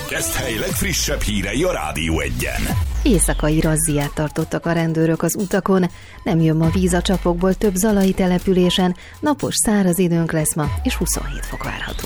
Keszthely legfrissebb hírei a Rádió Egyen. Éjszakai razziát tartottak a rendőrök az utakon, nem jön ma víz a csapokból több zalai településen, napos száraz időnk lesz ma, és 27 fok várható.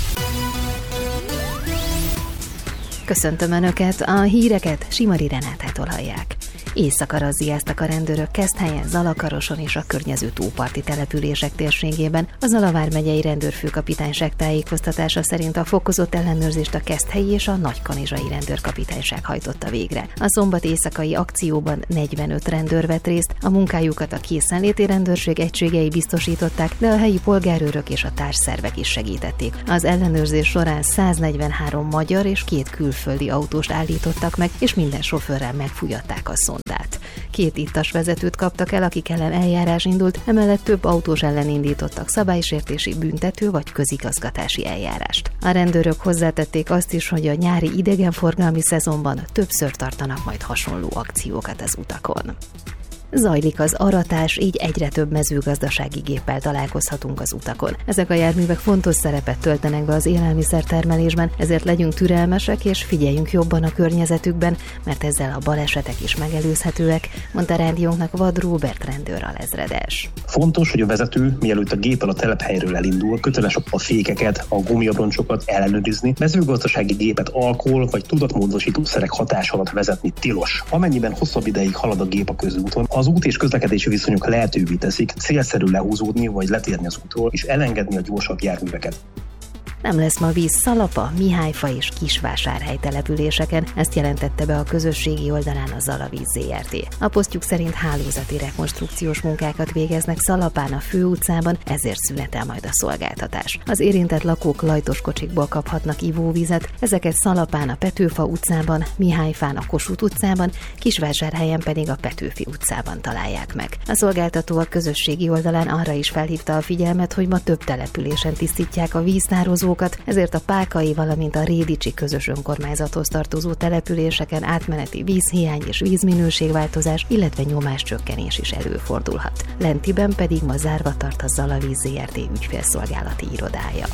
Köszöntöm Önöket, a híreket Simari Renátától hallják. Éjszaka razziáztak a rendőrök Keszthelyen, Zalakaroson és a környező tóparti települések térségében. A Zala vármegyei rendőrfőkapitányság tájékoztatása szerint a fokozott ellenőrzést a keszthelyi és a nagykanizsai rendőrkapitányság hajtotta végre. A szombat éjszakai akcióban 45 rendőr vett részt, a munkájukat a készenléti rendőrség egységei biztosították, de a helyi polgárőrök és a társszervek is segítették. Az ellenőrzés során 143 magyar és 2 külföldi autóst állítottak meg, és minden sofőrrel megfújatták a szondát. 2 ittas vezetőt kaptak el, akik ellen eljárás indult, emellett több autós ellen indítottak szabálysértési, büntető vagy közigazgatási eljárást. A rendőrök hozzátették azt is, hogy a nyári idegenforgalmi szezonban többször tartanak majd hasonló akciókat az utakon. Zajlik az aratás, így egyre több mezőgazdasági géppel találkozhatunk az utakon. Ezek a járművek fontos szerepet töltenek be az élelmiszertermelésben, ezért legyünk türelmesek és figyeljünk jobban a környezetükben, mert ezzel a balesetek is megelőzhetőek, mondta rádiónknak Vad Róbert rendőr alezredes. Fontos, hogy a vezető, mielőtt a géppel a telephelyről elindul, köteles a fékeket, a gumiabroncsokat ellenőrizni, mezőgazdasági gépet alkohol vagy tudatmódosítószerek hatás alatt vezetni tilos. Amennyiben hosszabb ideig halad a gép a közúton, az út és közlekedési viszonyok lehetővé teszik célszerű lehúzódni vagy letérni az útról és elengedni a gyorsabb járműveket. Nem lesz ma víz Szalapa, Mihályfa és Kisvásárhely településeken, ezt jelentette be a közösségi oldalán a Zalavíz Zrt. A posztjuk szerint hálózati rekonstrukciós munkákat végeznek Szalapán a főutcában, ezért szünetel majd a szolgáltatás. Az érintett lakók lajtos kocsikból kaphatnak ivóvizet, ezeket Szalapán a Petőfa utcában, Mihályfán a Kossuth utcában, Kisvásárhelyen pedig a Petőfi utcában találják meg. A szolgáltató a közösségi oldalán arra is felhívta a figyelmet, hogy ma több településen tisztítják a víztározókat, ezért a Pákai, valamint a Rédicsi közös önkormányzathoz tartozó településeken átmeneti vízhiány és vízminőségváltozás, illetve nyomáscsökkenés is előfordulhat. Lentiben pedig ma zárva tart a Zalavíz Zrt. Ügyfélszolgálati irodája.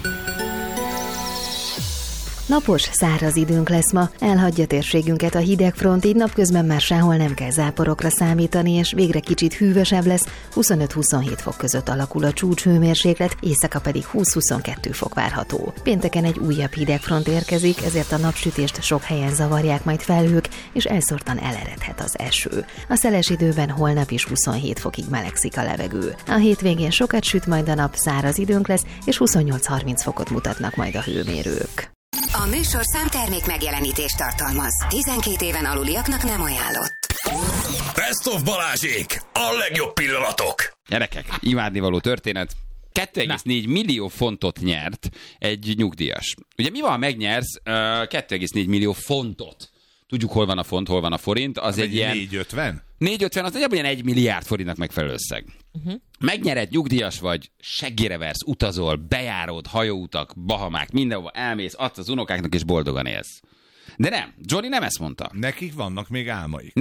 Napos, száraz időnk lesz ma, elhagyja térségünket a hidegfront, így napközben már sehol nem kell záporokra számítani, és végre kicsit hűvösebb lesz, 25-27 fok között alakul a csúcshőmérséklet, éjszaka pedig 20-22 fok várható. Pénteken egy újabb hidegfront érkezik, ezért a napsütést sok helyen zavarják majd felhők, és elszórtan eleredhet az eső. A szeles időben holnap is 27 fokig melegszik a levegő. A hétvégén sokat süt majd a nap, száraz időnk lesz, és 28-30 fokot mutatnak majd a hőmérők. A műsor számtermék megjelenítést tartalmaz. 12 éven aluliaknak nem ajánlott. Best of Balázsék! A legjobb pillanatok! Gyerekek, imádnivaló történet. 2,4 millió fontot nyert egy nyugdíjas. Ugye mi van, ha megnyersz 2,4 millió fontot? Tudjuk, hol van a font, hol van a forint. Az egy ilyen 450? 450, az nagyjából ilyen 1 milliárd forintnak megfelelő összeg. Megnyered, nyugdíjas vagy, seggire versz, utazol, bejárod, hajóutak, Bahamák, mindenhova elmész, adsz az unokáknak és boldogan élsz. De nem, Johnny nem ezt mondta. Nekik vannak még álmaik.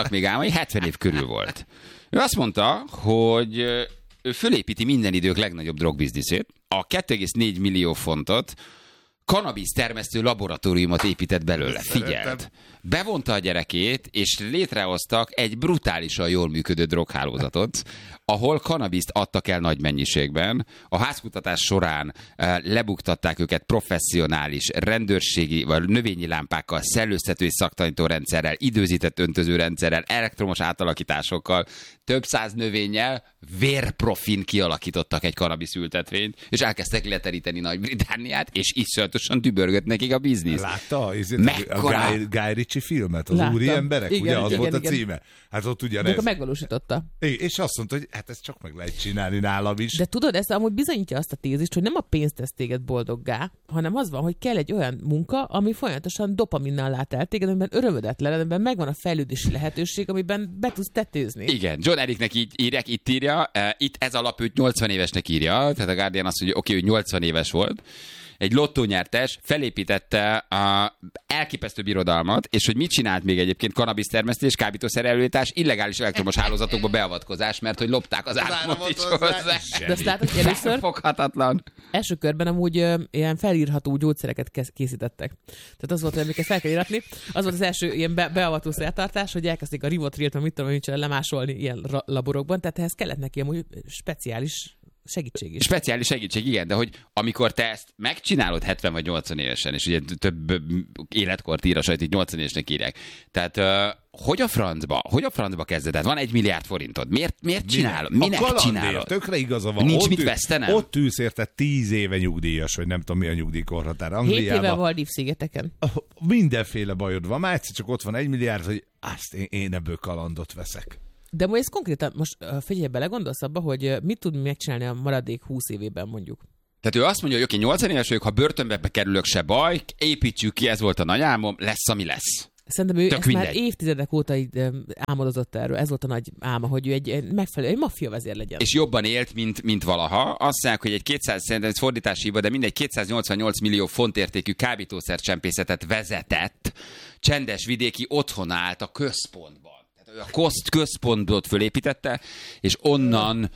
70 év körül volt. Ő azt mondta, hogy ő fölépíti minden idők legnagyobb drogbizniszét, a 2,4 millió fontot, kannabisz termesztő laboratóriumot épített belőle. Figyeld! Bevonta a gyerekét, és létrehoztak egy brutálisan jól működő droghálózatot, ahol kannabiszt adtak el nagy mennyiségben. A házkutatás során lebuktatták őket professzionális rendőrségi vagy növényi lámpákkal, szellőztető és szaktanító rendszerrel, időzített öntözőrendszerrel, elektromos átalakításokkal, több száz növénnyel, vérprofin kialakítottak egy kannabisz ültetvényt, és elkezdtek leteríteni Nagy-Britanniát, és iszonyatosan dübörgött nekik a biznisz. Látta a Guy Ritchie filmet, az úri emberek? Igen, ugye az volt a címe? Hát ott ugyanez. De megvalósította. És azt mondta, hogy hát ezt csak meg lehet csinálni nálam is. De tudod, ez amúgy bizonyítja azt a tézist, hogy nem a pénz tesz téged boldoggá, hanem az van, hogy kell egy olyan munka, ami folyamatosan dopaminnal lát el téged, amiben örömödet lel, amiben megvan a fejlődési lehetőség, amiben be tudsz tetőzni. Igen, John Ericnek így írják, itt írja, itt ez a lap őt 80 évesnek írja, tehát a Guardian azt mondja, oké, ő 80 éves volt, egy lottónyertes felépítette a elképesztő birodalmat, és hogy mit csinált még egyébként kannabisztermesztés, kábítószer előállítás, illegális elektromos hálózatokba beavatkozás, mert hogy lopták az áramot is hozzá. De azt látod, hogy először foghatatlan. Első körben amúgy ilyen felírható gyógyszereket készítettek. Tehát az volt, hogy amiket fel kell íratni. Az volt az első ilyen beavató szertartás, hogy elkezdték a Rivotrilt, vagy mit tudom, nincsen lemásolni ilyen laborokban, tehát ehhez kellett neki amúgy speciális segítség is. Speciális segítség, igen, de hogy amikor te ezt megcsinálod 70 vagy 80 évesen, és ugye több életkort ír a sajt, így 80 évesnek írják. Tehát hogy a francba kezded? Tehát van 1 milliárd forintod. Miért csinálod? Minek csinálod? Tökre igaza van. Nincs mit vesztenem? Ott ülsz érte 10 éve nyugdíjas, vagy nem tudom mi a nyugdíjkorhatár. 7 éve Maldív-szigeteken. Mindenféle bajod van. Már egyszer csak ott van 1 milliárd, hogy azt én ebből kalandot veszek. De most ez konkrétan, most figyelj, belegondolsz abba, hogy mit tud megcsinálni a maradék 20 évében mondjuk? Tehát ő azt mondja, hogy oké, 80 éves vagyok, ha börtönbe kerülök, se baj, építsük ki, ez volt a nagy álmom, lesz, ami lesz. Szerintem ő ezt már évtizedek óta álmodozott erről, ez volt a nagy álma, hogy ő egy megfelelő, egy maffia vezér legyen. És jobban élt, mint valaha. Azt mondják, hogy egy 200, szerintem ez fordítási hiba, de mindegy 288 millió font értékű kábítószercsempészetet vezetett, csendes vidéki otthon állt a központban. A központot fölépítette, és onnan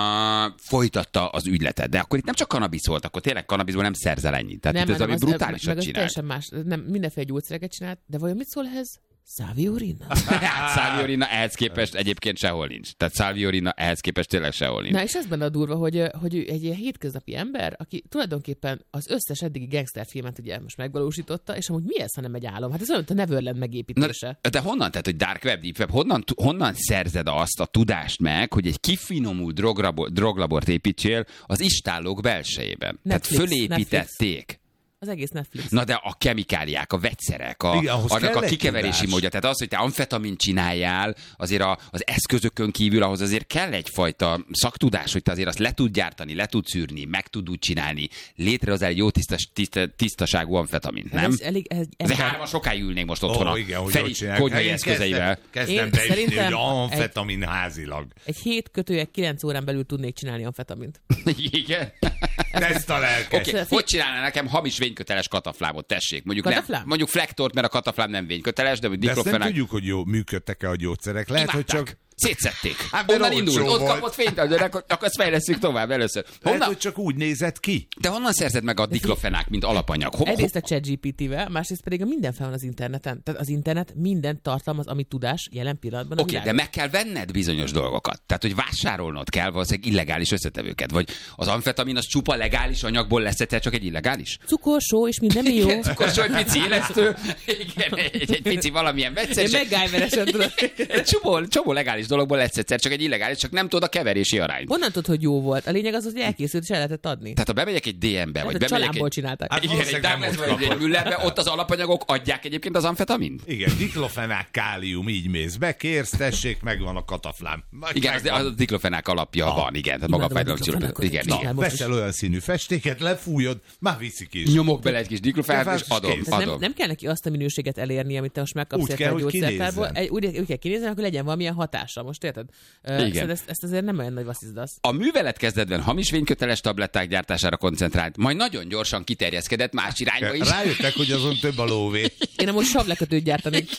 folytatta az ügyletet. De akkor itt nem csak kannabisz volt, akkor tényleg kannabiszból nem szerzel ennyit. Tehát nem, itt ez, ami brutálisat csinált. Teljesen más. Nem, mindenféle gyógyszereket csinált, de vajon mit szól ehhez? Salvia-Orina. Salvia-Orina ehhez képest egyébként sehol nincs. Tehát Salvia-Orina ehhez képest tényleg sehol nincs. Na és ez benne a durva, hogy ő egy ilyen hétköznapi ember, aki tulajdonképpen az összes eddigi gangsterfilmet ugye most megvalósította, és amúgy mi ez, ha nem egy álom? Hát ez olyan, mint a Neverland megépítése. De honnan, tehát hogy Dark Web, Deep Web, honnan szerzed azt a tudást meg, hogy egy kifinomult droglabort építsél az istállók belsejében? Netflix, tehát fölépítették. Netflix. Az egész Netflix. Na de a kemikáliák, a vegyszerek, annak a kikeverési módja. Tehát az, hogy te amfetamint csináljál, azért az eszközökön kívül ahhoz azért kell egyfajta szaktudás, hogy te azért azt le tud gyártani, le tud szűrni, meg tud úgy csinálni. Létrehozzál egy jó tisztaságú amfetamint, nem? Ez hárman sokáig ülnék most otthon a Feri konyhai eszközeivel. Kezdem beütni, hogy amfetamin házilag. Egy 7-9 órán belül tudnék csinálni amfetamint. Igen. Ezt a lelkes. Oké, hogy csinálná nekem hamis vényköteles kataflámot, tessék. Mondjuk flektort, mert a kataflám nem vényköteles, de diklofenák... De ezt nem tudjuk, hogy jó működtek-e a gyógyszerek. Lehet, hogy csak... Szétszették. Onnan indult, ott kapott fényt, akkor ezt fejlesztjük tovább először. Lehet, hogy csak úgy nézett ki. De honnan szerzed meg a diklofenák, mint alapanyag? Egyrészt a ChatGPT-vel, másrészt pedig a minden fel van az interneten. Tehát az internet mindent tartalmaz, ami tudás jelen pillanatban. Oké, de meg kell venned bizonyos dolgokat. Tehát, hogy vásárolnod kell valószínűleg illegális összetevőket. Vagy az amfetamin az csupa legális anyagból lesz egyszer csak egy illegális? Cukorsó és minden jó. Igen, cukorsó, egy pici élesztő. Igen, egy pici valamilyen vegyszer. Én MacGyver-esen tudod. Egy csomó legális dologból lesz egyszer csak egy illegális, csak nem tudod a keverési arányt. Honnan tudod, hogy jó volt? A lényeg az, hogy elkészült és el lehetett adni. Tehát ha bemegyek egy DM-be, vagy bemegyek egy... csinálták. Hát igen, egy Müllerbe, ott az alapanyagok adják egyébként az amfetamint? Igen, diklofenák, kálium, így mész be, kérsz, tessék, megvan a kataflám. Igen, az a diklofenák alapja van, igen. Tehát maga fájdalom. Igen, veszel olyan színű festéket, lefújod, már viszik is. Nyomok bele egy kis diklofenát, és adom. Nem kell neki azt a minőséget elérni, amit te most megkapsz a gyógyszertárból. Úgy kell kinézni, akkor legyen valamilyen hatása. Most érted? Igen. Ezt azért nem olyan nagy vasszizdasz. A művelet kezdetben hamis vényköteles tabletták gyártására koncentrált, majd nagyon gyorsan kiterjeszkedett más irányba is. Rájöttek, hogy azon több a lóvé. Én amúgy savlekötőt gyártanék.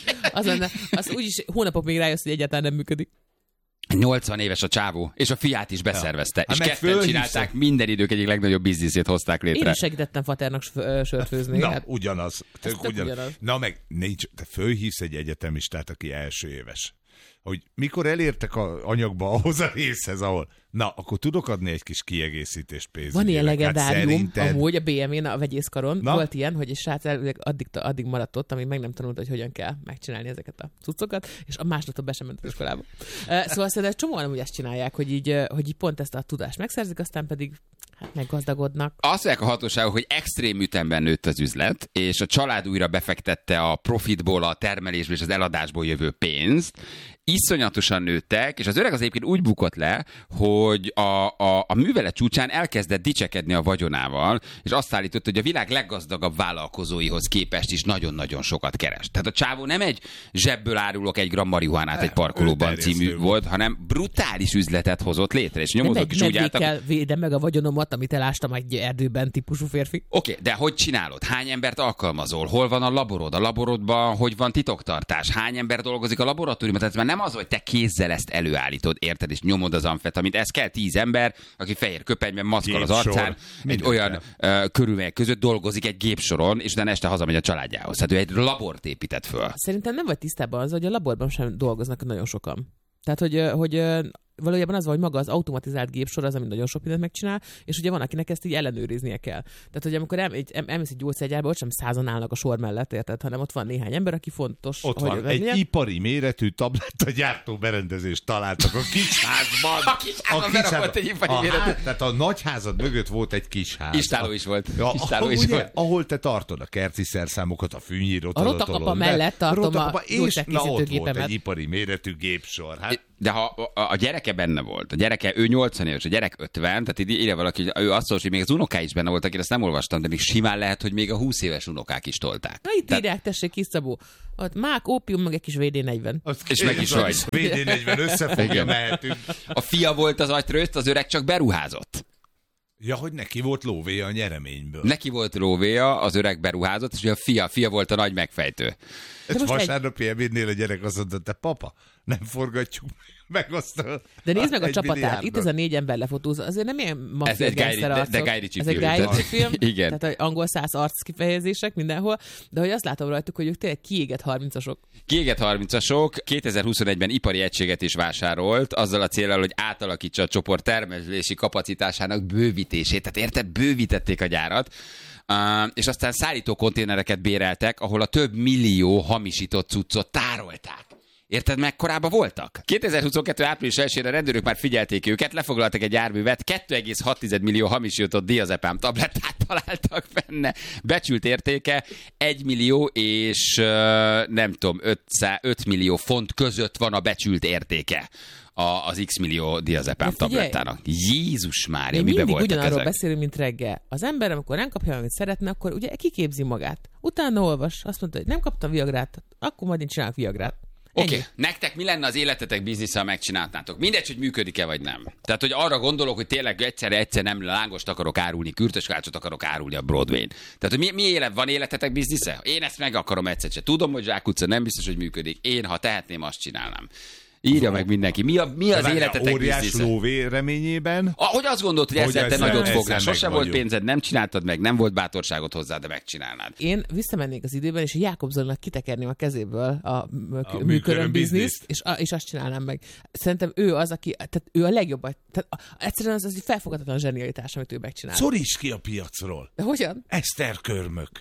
Az úgyis hónapok még rájössz, hogy egyáltalán nem működik. 80 éves a csávó, és a fiát is beszervezte. És ketten csinálták, minden idők egyik legnagyobb bizniszét hozták létre. Én is segítettem faternak sört főzni. Na, hát, ugyanaz. Na meg, te fölhívsz egy egyetemistát, aki első éves. Hogy mikor elértek az anyagba ahhoz a részhez, ahol... Na, akkor tudok adni egy kis kiegészítést pénzügyileg. Van ilyen legendárium, amúgy a BM-én, a vegyészkaron. Volt ilyen, hogy egy srác addig maradt ott, amíg meg nem tanult, hogy hogyan kell megcsinálni ezeket a cuccokat, és a másnaptól be sem ment az iskolába. Szóval szerintem csomóan úgy ezt csinálják, hogy így pont ezt a tudást megszerzik, aztán pedig meggazdagodnak. Azt mondják a hatóságok, hogy extrém ütemben nőtt az üzlet, és a család újra befektette a profitból, a termelésből és az eladásból jövő pénzt, iszonyatosan nőttek, és az öreg az egyébként úgy bukott le, hogy a művelet csúcsán elkezdett dicsekedni a vagyonával, és azt állított, hogy a világ leggazdagabb vállalkozóihoz képest is nagyon-nagyon sokat keres. Tehát a csávó nem egy zsebből árulok 1 gramm marihuánát egy parkolóban című volt, hanem brutális üzletet hozott létre. És nyomozók is úgy álltak, védem meg a vagyonomat, amit elástam egy erdőben típusú férfi. Oké, de hogy csinálod? Hány embert alkalmazol? Hol van a laborod? A laborodban hogy van titoktartás? Hány ember dolgozik a laboratóriumban? Tehát már nem az, hogy te kézzel ezt előállítod, érted, és nyomod az amfetamint. Ez kell 10 ember, aki fehér köpenyben, maszkal az arcán, egy olyan körülmények között dolgozik egy gépsoron, és utána este hazamegy a családjához. Tehát ő egy labort épített föl. Szerintem nem vagy tisztában az, hogy a laborban sem dolgoznak nagyon sokan. Tehát, hogy valójában az van, hogy maga az automatizált gépsor az, ami nagyon sok mindent megcsinál, és ugye van, akinek ezt így ellenőriznie kell. Tehát, hogy amikor elmész egy gyógyszergyárba, ott sem 100-an állnak a sor mellett, érted, hanem ott van néhány ember, aki fontos. Ott van egy ipari méretű tablettagyártó berendezést találtak a kisházban. A kisházban volt egy ipari méretű. Tehát a nagyházad mögött volt egy kisház. Istáló is volt. Ahol te tartod a kerti szerszámokat, a fűnyírót. A rotakapa mellett tartom a gyógyszerkészítőgépemet. Ott volt egy ipari méretű gépsor. De ha a gyereke benne volt, ő 80 éves, a gyerek 50, tehát ide valaki, ő azt szól, hogy még az unokái is benne voltak, én ezt nem olvastam, de még simán lehet, hogy még a 20 éves unokák is tolták. Na itt írják, tessék, kis Szabó. Ott mák, ópium, meg egy kis VD40. És meg is vagy. VD40 összefogja, mehetünk. A fia volt az agytrőzt, az öreg csak beruházott. Ja, hogy neki volt lóvéja a nyereményből. Neki volt lóvéja, az öreg beruházott, és a fia volt a nagy megfejtő. Ez vasárnapi ebédnél a gyerek azt mondta, te papa, nem forgatjuk meg azt a... De nézd meg a csapatát, itt ez a 4 ember lefotóz, azért nem ilyen maffia gangster arcok. De Guy Ritchie film. Ez egy Guy Ritchie film, igen. Tehát angol száz arc kifejezések mindenhol, de hogy azt látom rajtuk, hogy ők tényleg kiégett 30-asok. Kiégett 30-asok 2021-ben ipari egységet is vásárolt, azzal a céllal, hogy átalakítsa a csoport termelési kapacitásának bővítését. Tehát érted, bővítették a gyárat. És aztán szállító konténereket béreltek, ahol a több millió hamisított cuccot tárolták. Érted, mekkorában voltak? 2022. április 1-ére a rendőrök már figyelték őket, lefoglaltak egy járművet, 2,6 millió hamisított diazepám tablettát találtak benne. Becsült értéke 1 millió és nem tudom, 5 millió font között van a becsült értéke az X millió diazepám tablettának. Jézus Mária, mibe voltak ezek? Ugyanarról beszélünk, mint reggel. Az ember, amikor nem kapja, amit szeretne, akkor ugye kiképzi magát. Utána olvas, azt mondta, hogy nem kaptam viagrát, akkor majd én csinálok viagrát. Oké. Nektek mi lenne az életetek biznisze, ha megcsináltátok? Mindegy, hogy működik-e vagy nem. Tehát, hogy arra gondolok, hogy tényleg egyszer nem lángost akarok árulni, kürtöskácsot akarok árulni a Broadway-n. Tehát, hogy mi van életetek biznisze? Én ezt meg akarom egyszer se. Tudom, hogy Zsákutca nem biztos, hogy működik. Én, ha tehetném, azt csinálnám. Írja meg mindenki. Mi az életetek óriás biznisze? lóvé reményében? Hogy azt gondolt, hogy ezzel te nagyot fognál. Sose volt pénzed, nem csináltad meg, nem volt bátorságot hozzá, de megcsinálnád. Én visszamennék az időben, és Jákob Zolinak kitekerném a kezéből a műköröm bizniszt, és azt csinálnám meg. Szerintem ő az, aki, tehát ő a legjobb. Tehát egyszerűen az egy felfogadatlan zsenialitás, amit ő megcsinál. Szoríts ki a piacról. De hogyan? Eszterkörmök.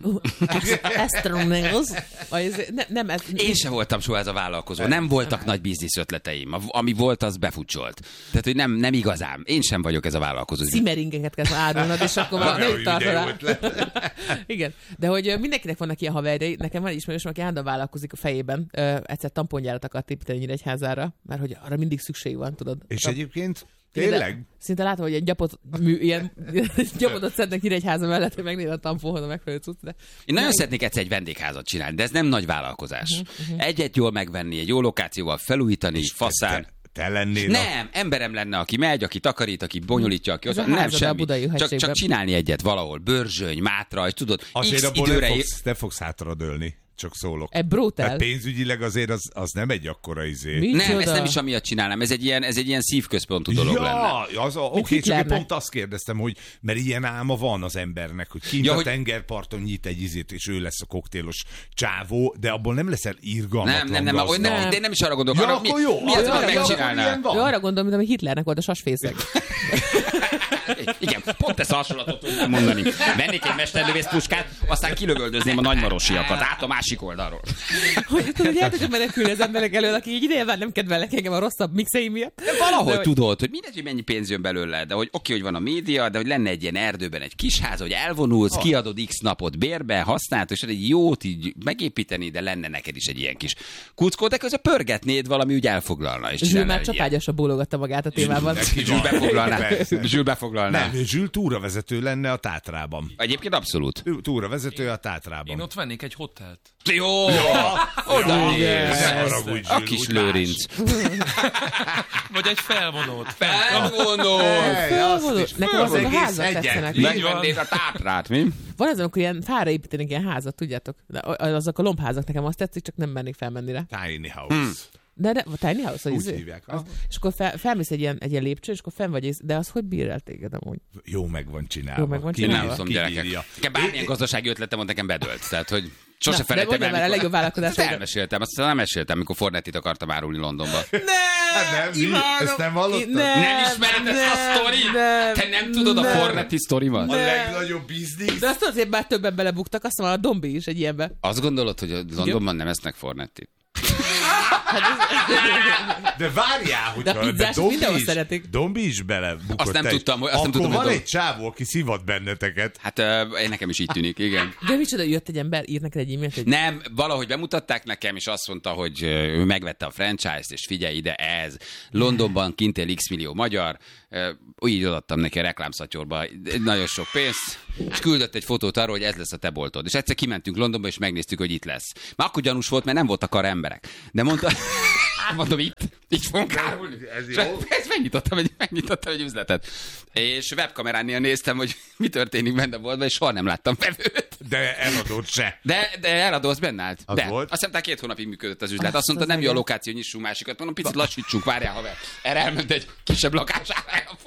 Nem, én sem voltam soha ez a vállalkozó. Nem voltak nagy biznisz ötleteim. Ami volt, az befutcsolt. Tehát, hogy nem igazán. Én sem vagyok ez a vállalkozó. Cimeringeket kell árulnod, és akkor már nem tartod. Igen. De hogy mindenkinek vannak ilyen haverjai. Nekem van ismerősöm, aki állandóan vállalkozik a fejében. Egyszer tampongyárat akart építeni Nyíregyházára, mert hogy arra mindig szükség van, tudod. És egyébként tényleg? Szinte látom, hogy egy gyapotot szednek Nyíregyháza mellett, hogy megnézem a tamponhoz a megfelelő cucc. Én nagyon szeretnék egyszer egy vendégházat csinálni, de ez nem nagy vállalkozás. Egyet jól megvenni, egy jó lokációval felújítani, faszán. Te lennél nem, emberem lenne, aki megy, aki takarít, aki bonyolítja, aki nem semmi. Csak csinálni egyet valahol. Börzsöny, Mátraj, tudod, azért abból nem fogsz hátradőlni. Csak szólok. Tehát pénzügyileg azért az nem egy akkora izé. Nem, ezt nem is amiatt csinálnám. Ez egy ilyen szívközpontú dolog lenne. Oké, csak én pont azt kérdeztem, hogy mert ilyen álma van az embernek, hogy kint a tengerparton nyit egy izét, és ő lesz a koktélos csávó, de abból nem leszel irgalmatlan nem, de nem is arra gondolok. Ja, akkor jó. Mi az, hogy megcsinálnál? Arra gondolom, mint ami Hitlernek volt a sasfészek. Igen, pont ezt a hasonlatot tudnám mondani. Vennék egy mesterlövész puskát, aztán kilövöldözném a nagymarosiakat. Át a másik másik oldalról. Hogy el tudjuk menekülni az emberek elől, aki így nyilván nem kedvelnek engem a rosszabb mixeim miatt. De valahol tudod, hogy mindegy, hogy mennyi pénz jön belőle, de hogy oké, hogy van a média, de hogy lenne egy ilyen erdőben egy kis ház, hogy elvonulsz, kiadod x napot bérbe, használod, és egy jót így megépíteni, de lenne neked is egy ilyen kis kuckó, de közben pörgetnéd valami, úgy elfoglalna. És Zsül már csapágyasra bólogatta magát a témában. Zsül befoglalná. Nem, Zsül túravezető lenne a Tátrában. Egyébként abszolút. Túravezető a Tátrában. Én ott vennék egy hotelt. Jó! Oda! A kis Lőrinc. Vagy egy felvonót. Nekem azok a házak tetszenek. Megvennéd a Tátrát, mi? Van az, amikor ilyen fára építenek ilyen házat, tudjátok? Azok a lombházak nekem azt tetszik, csak nem mennék felmenni rá. Tiny house. De a tiny house, úgy hívják. És akkor felmész egy ilyen lépcső, és akkor fenn vagy, de az hogy bír el téged amúgy? Jó meg van csinálva. Én nem tudom, gyerekek. Nekem bármilyen gazdasági ötletem van, nekem bedölt. Tehát, hogy sose felejtem el, a legjobb vállalkozás. Elmeséltem, aztán nem meséltem, amikor Fornettit akartam árulni Londonba. Ezt nem hallottad? Nem ismered ezt a sztorit? Te nem tudod a Fornetti sztorimat? A legnagyobb biznisz. De azt azért már többen belebuktak, azt mondom, a Dombi is egy ilyenbe. Azt gondolod, hogy a Londonban nem esznek Fornettit? De várjál, hogy Dombi is belebukott. Azt nem tudtam, hogy van egy csávó, aki szivat benneteket. Hát nekem is így tűnik, igen. De micsoda, jött egy ember, írt neked egy e-mailt? Hogy... Nem, valahogy bemutatták nekem, és azt mondta, hogy ő megvette a franchise-t, és figyelj ide, ez. Londonban kint él x millió magyar, úgy odaadtam neki a reklámszatyorba nagyon sok pénzt, és küldött egy fotót arról, hogy ez lesz a te boltod. És egyszer kimentünk Londonba, és megnéztük, hogy itt lesz. Már akkor gyanús volt, mert nem voltak arra emberek. De mondom, itt fogunk árulni. Ez jó. Megnyitottam egy üzletet. És webkameránnél néztem, hogy mi történik benne a boltban, és soha nem láttam vevőt. De eladott se. De eladó, az benne állt. Az de volt? azt hiszem, 2 hónapig működött az üzlet. Azt mondta, nem jó a lokáció, nyissunk másikat. Mondom, picit lassítsunk, várjál, haver. Erre elment egy kisebb lakására.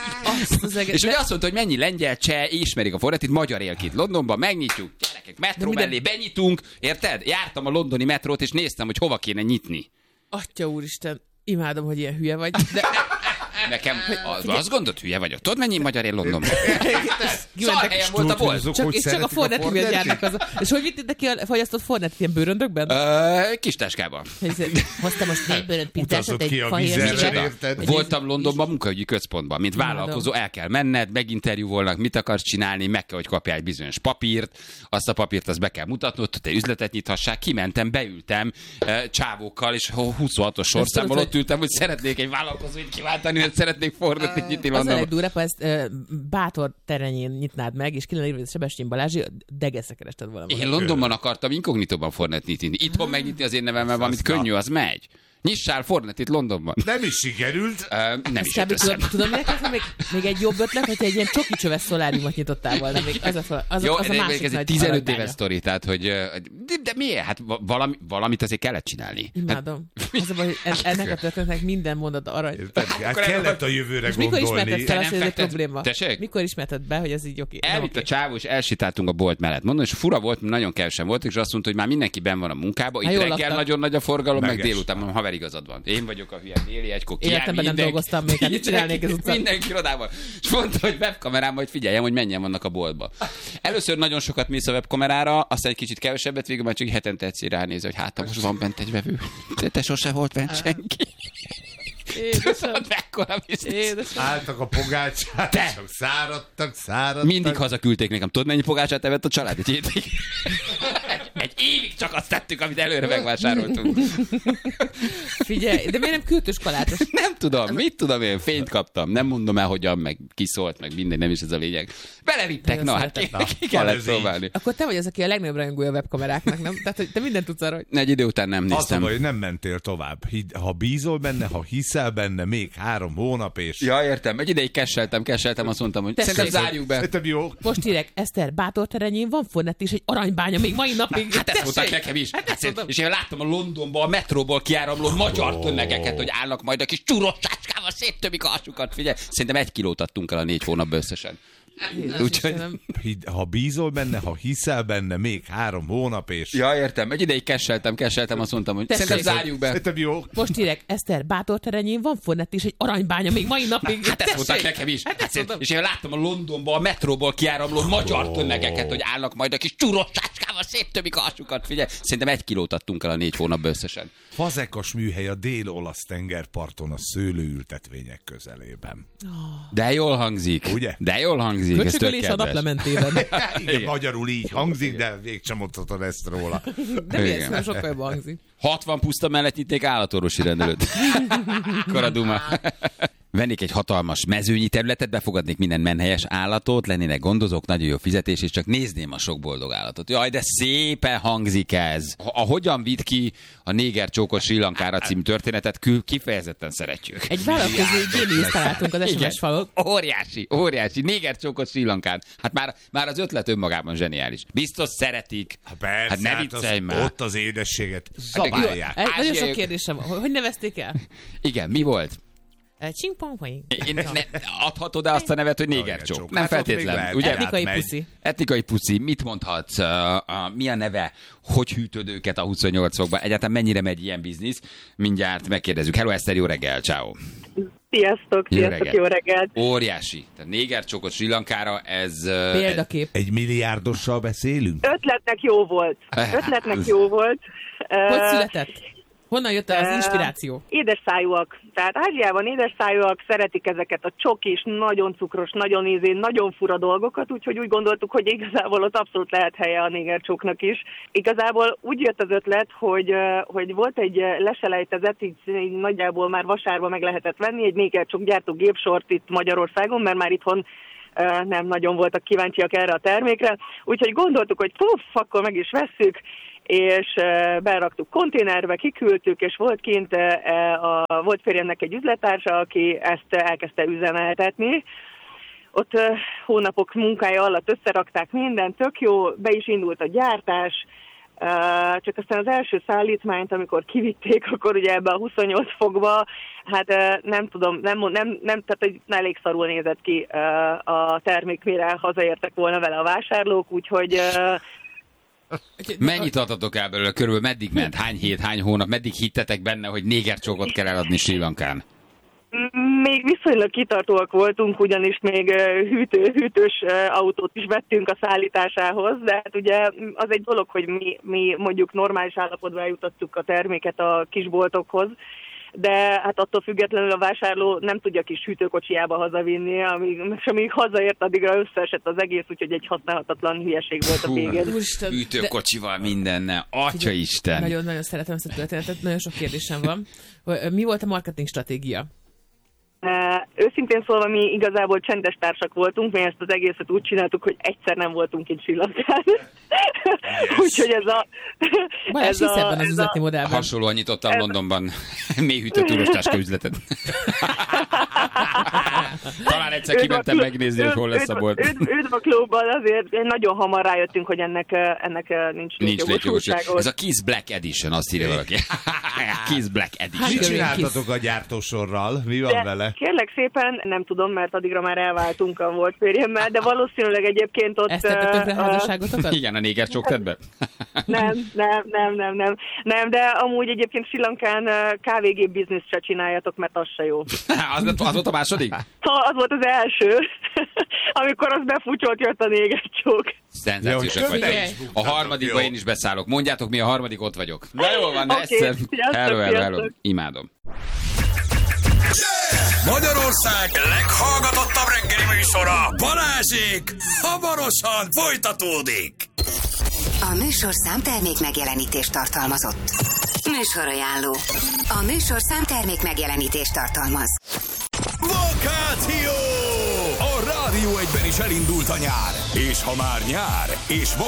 És ugye azt mondta, hogy mennyi lengyel, cseh, ismerik a Fornettit, magyar él itt Londonban, megnyitjuk. Gyerekek, metró mellé benyitunk, érted? Jártam a londoni metrót, és néztem, hogy hova kéne nyitni. Atya úristen, imádom, hogy ilyen hülye vagy, de... Nekem azt gondolt, hülye vagyok. Tudod, mennyi magyar él Londonban? Szarhelyen volt a bolt. Csak a Fornetti miatt járnak az. És hogy vittétek ki a fagyasztott Fornettit ilyen bőröndökben? Kis táskában. Hoztam most 4 bőrönt pizzásat, egy fahér. Voltam Londonban munkaügyi központban. Mint vállalkozó el kell menned, meginterjúvolnak, mit akarsz csinálni, meg kell, hogy kapjál egy bizonyos papírt, azt a papírt azt be kell mutatnod, hogy te üzletet nyithassák. Kimentem, beültem csávókkal, és 26-os sorszámmal ott ültem, hogy szeretnék egy vállalkozóit kiváltani, hogy szeretnék Fornettit nyitni Londonban. Az a legdurvább, ha ezt Bátor terenyén nyitnád meg, és ki lenne írva, hogy Sebestyén Balázsi, Degeszre kerested volna. Én Londonban akartam inkognitóban Fornettit nyitni. Itthon megnyitni az én nevemmel valamit könnyű, az megy. Nyissál Fornettit Londonban. Nem is sikerült. Nem is jött össze. Tudom, még egy jobb ötlet, hogyha egy ilyen csoki-csöves szoláriumot nyitottál volna. Még az jó, a másik ez egy 15 éves sztori, tehát hogy... De miért? Hát valamit azért kellett csinálni. Imádom. Az a baj, hogy ennek a történetnek minden mondat arany. Hát kellett a jövőre gondolni. Mikor ismerted fel azt, hogy ez egy probléma? Tessék? Mikor ismerted be, hogy ez így oké? Elvitt a csávó, és elsitáltunk a bolt mellett. Mondom, és fura volt, nagyon kevesen voltak, és azt mondta, hogy már mindenki benn van a munkában. Itt reggel nagyon nagy a forgalom, meg délután, mondom, haver, igazad van. Én vagyok a hülye, déli egykor kiáll életemben nem dolgoztam még, hát mit csinálnék az utcán? Mindenki irodában. És mondta, hogy webkamerán majd figyeljem, hogy menjen vannak a boltba. Először nagyon sokat mész a webkamerára, aztán egy kicsit kevesebbet, végül már csak hetente egyszer ránéz, hogy hát most van bent egy vevő. Te sose volt bent senki. Édesem. Álltak a pogácsát, csak száradtak. Mindig hazaküldték nekem. Tudod, mennyi pogácsát evett a család egy hétig? Egy évig csak azt tettük, amit előre megvásároltunk. Figyelj, de miért nem kürtös kalácsos? Nem tudom, mit tudom én, fényt kaptam. Nem mondom el, hogyan, meg kiszólt, meg minden, nem is ez a lényeg. Belevittek, ki kellett próbálni. Akkor te vagy az, aki a legnagyobb rajongója a webkameráknak, nem? Tehát, hogy te mindent tudsz arra, hogy... Egy idő után nem néztem. Azt mondom, hogy nem mentél tovább. Ha bízol benne, ha hiszel benne, még 3 hónap és... Ja, értem. Egy ideig kesseltem, azt mondtam, hogy szerintem zárjuk be. Szerintem jó. Most írek, Eszter, Bátor terenyén van Fornetti és egy aranybánya még mai napig. Hát ezt mondták nekem is. És én láttam a Londonban, a metróból kiáramló magyar tömegeket, hogy állnak majd a kis csuros táskával, széttömik a hasukat. Figyelj, szerintem 1 kilót adtunk el a 4 hónapban összesen. Úgyhogy... Ha bízol benne, ha hiszel benne, még 3 hónap és... Ja, értem. Egy ideig kesseltem, azt mondtam, hogy szerintem zárjuk be. Szerintem jó. Most írek, Eszter, Bátor terenyén van Fornetti és egy aranybánya még mai napig. Hát ezt mondták nekem is. És én láttam a Londonban, a metróból kiáramló magyar tömegeket, hogy állnak majd a kis csuros táskával, a szép többi karsukat, figyelj. Szerintem 1 kilót adtunk el a 4 hónapban összesen. Fazekas műhely a dél-olasz tengerparton a szőlőültetvények közelében. De jól hangzik. Ugye? De jól hangzik. Köcsögölés a naplementében. Igen, magyarul így hangzik, de mégsem mondhatod ezt róla. De miért? Nem sokkal jobban hangzik. 60 puszta mellett nyitnék állatorvosi rendelőt. Koraduma. Vennék egy hatalmas mezőnyi területet, befogadnék minden menhelyes állatot, lennének gondozók, nagyon jó fizetés, és csak nézném a sok boldog állatot. Jaj, de szépen hangzik ez. A Hogyan vitt ki a Néger csókos Sri Lankára című történetet kifejezetten szeretjük. Egy vállalkozói géniuszt találtunk az SMS falon. Óriási. Néger csókos Sri Lankán. Hát már az ötlet önmagában zseniális. Biztos szeretik. Persze, hát ne viccelj már. Ott az édességet zabálják. Nagyon sok kérdésem van. Hogy nevezték el? Igen, mi volt? Adhatod -e azt a nevet, hogy négercsók? Nem feltétlen. Ugye? Etnikai puszi. Etnikai puszi. Mit mondhatsz? Mi a neve? Hogy hűtöd őket a 28 fokban? Egyáltalán mennyire megy ilyen biznisz? Mindjárt megkérdezzük. Hello Eszter, jó reggel, ciao. Sziasztok, jó reggelt. Óriási. Tehát négercsókot Sri Lankára, ez... Példakép. 1 milliárdossal beszélünk? Ötletnek jó volt. Hogy született? Honnan jött az inspiráció? Édesszájúak. Tehát Ázsiában édesszájúak szeretik ezeket a csokis, nagyon cukros, nagyon ízén, nagyon fura dolgokat, úgyhogy úgy gondoltuk, hogy igazából ott abszolút lehet helye a négercsóknak is. Igazából úgy jött az ötlet, hogy volt egy leselejtezet, így nagyjából már vasárban meg lehetett venni, egy négercsók gyártó gépsort itt Magyarországon, mert már itthon nem nagyon voltak kíváncsiak erre a termékre. Úgyhogy gondoltuk, hogy akkor meg is vesszük, és beraktuk konténerbe, kiküldtük, és volt kint volt férjemnek egy üzlettársa, aki ezt elkezdte üzemeltetni. Ott hónapok munkája alatt összerakták mindent, tök jó, be is indult a gyártás, csak aztán az első szállítmányt, amikor kivitték, akkor ugye ebbe a 28 fokba, hát nem tudom, tehát elég szarul nézett ki a termék, mire hazaértek volna vele a vásárlók, úgyhogy... Mennyit adtatok el belőle? Körülbelül meddig ment? Hány hét, hány hónap? Meddig hittetek benne, hogy négercsókot kell eladni Sri Lankán? Még viszonylag kitartóak voltunk, ugyanis még hűtős autót is vettünk a szállításához, de hát ugye az egy dolog, hogy mi mondjuk normális állapotban eljutottuk a terméket a kisboltokhoz, de hát attól függetlenül a vásárló nem tudja kis hűtőkocsijába hazavinni, amíg hazaért, addigra összeesett az egész, úgyhogy egy használhatatlan hülyeség volt a végén. Hűtőkocsival mindennel, Atya Isten! Nagyon-nagyon szeretem ezt a történetet, nagyon sok kérdésem van. Mi volt a marketing stratégia? Őszintén szólva mi igazából csendes társak voltunk, mi ezt az egészet úgy csináltuk, hogy egyszer nem voltunk itt Sri Lankán. Úgyhogy ez az üzleti modellben. Hasonlóan nyitottam Londonban mélyhűtő turostáska üzletet. Talán egyszer kimentem megnézni, hogy hol lesz a bolt. Üdv a klubban, azért nagyon hamar rájöttünk, hogy ennek nincs létjogosultsága. Ez a Kiss Black Edition, azt írja valaki. Kiss Black Edition. Mit csináltatok a gyártósorral? Mi van vele? Kérlek szépen, nem tudom, mert addigra már elváltunk a volt férjemmel, de valószínűleg egyébként ott... Ezt tette tönkre házasságotokat? Igen, a négercsók tett be? Nem, de amúgy egyébként Sri Lankán kávégép bizniszt se csináljatok, mert az se jó. Az volt a második? Az volt az első, amikor az befúcsolt, jött a négercsók. Szenzációsak vagytok. A harmadikba én is beszállok. Mondjátok, mi a harmadik, ott vagyok. Na jó van, de egyszer. Hello. Imádom. Magyarország leghallgatottabb reggeli műsora, Balázsék, hamarosan folytatódik. A műsorszám termék megjelenítést tartalmazott. Műsorajánló. A műsorszám termék megjelenítést tartalmaz. Vakáció! A Rádió 1-ben is elindult a nyár. És ha már nyár, és